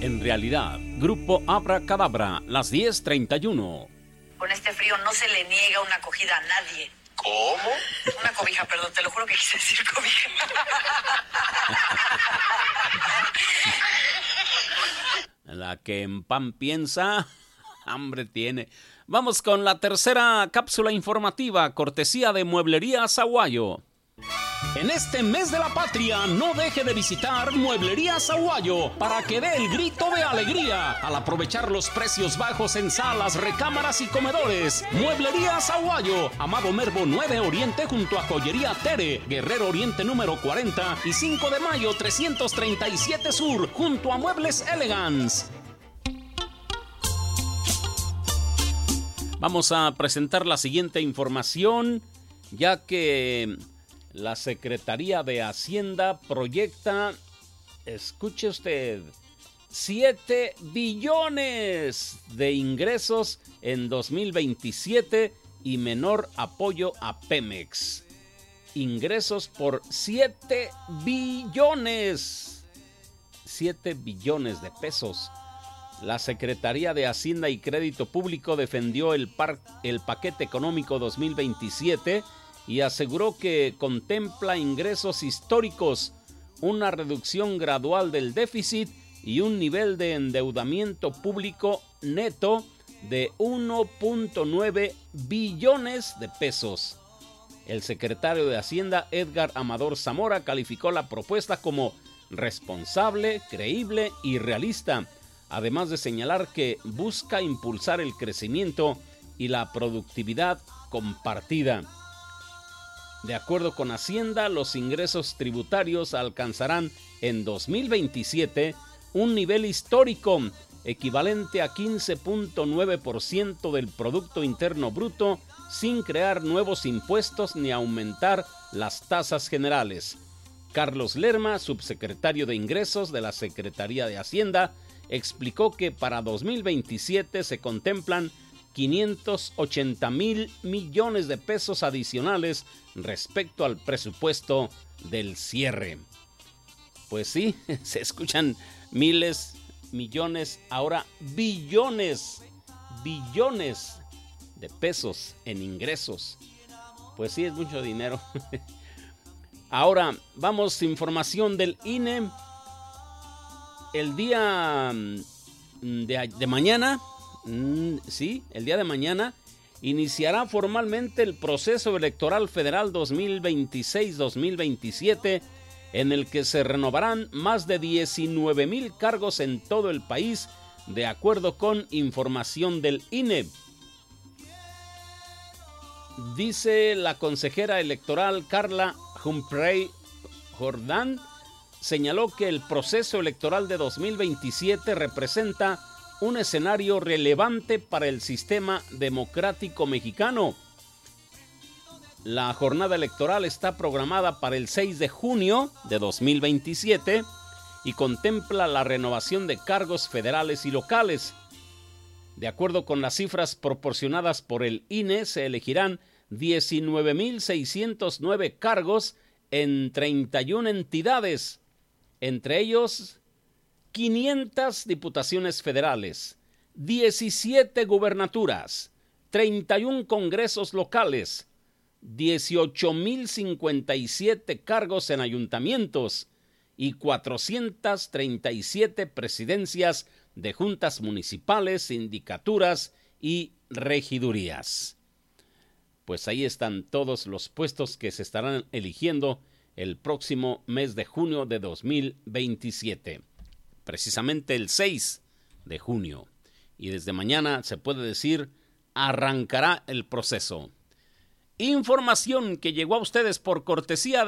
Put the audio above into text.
en realidad. Grupo Abracadabra, las 10:31. Con este frío no se le niega una acogida a nadie. ¿Cómo? Una cobija, perdón, te lo juro que quise decir cobija. La que en pan piensa, hambre tiene. Vamos con la tercera cápsula informativa, cortesía de Mueblería Sahuayo. En este mes de la patria, no deje de visitar Mueblería Sahuayo para que dé el grito de alegría al aprovechar los precios bajos en salas, recámaras y comedores. Mueblería Sahuayo, Amado Mervo 9 Oriente junto a Joyería Tere, Guerrero Oriente número 40 y 5 de mayo 337 Sur junto a Muebles Elegance. Vamos a presentar la siguiente información, ya que la Secretaría de Hacienda proyecta, escuche usted, 7 billones de ingresos en 2027 y menor apoyo a Pemex. Ingresos por 7 billones. 7 billones de pesos. La Secretaría de Hacienda y Crédito Público defendió el paquete económico 2027 y aseguró que contempla ingresos históricos, una reducción gradual del déficit y un nivel de endeudamiento público neto de 1.9 billones de pesos. El secretario de Hacienda, Edgar Amador Zamora, calificó la propuesta como responsable, creíble y realista, además de señalar que busca impulsar el crecimiento y la productividad compartida. De acuerdo con Hacienda, los ingresos tributarios alcanzarán en 2027 un nivel histórico equivalente a 15.9% del Producto Interno Bruto sin crear nuevos impuestos ni aumentar las tasas generales. Carlos Lerma, subsecretario de Ingresos de la Secretaría de Hacienda, explicó que para 2027 se contemplan 580,000 millones de pesos adicionales respecto al presupuesto del cierre. Pues sí, se escuchan miles, millones, ahora billones de pesos en ingresos. Pues sí, es mucho dinero. Ahora, vamos a información del INE. El día de mañana, el día de mañana iniciará formalmente el proceso electoral federal 2026-2027, en el que se renovarán más de 19,000 cargos en todo el país, de acuerdo con información del INE. Dice la consejera electoral Carla Humphrey Jordán, señaló que el proceso electoral de 2027 representa un escenario relevante para el sistema democrático mexicano. La jornada electoral está programada para el 6 de junio de 2027 y contempla la renovación de cargos federales y locales. De acuerdo con las cifras proporcionadas por el INE, se elegirán 19,609 cargos en 31 entidades, entre ellos 500 diputaciones federales, 17 gubernaturas, 31 congresos locales, 18,057 cargos en ayuntamientos y 437 presidencias de juntas municipales, sindicaturas y regidurías. Pues ahí están todos los puestos que se estarán eligiendo el próximo mes de junio de 2027. Precisamente el 6 de junio. Y desde mañana, se puede decir, arrancará el proceso. Información que llegó a ustedes por cortesía de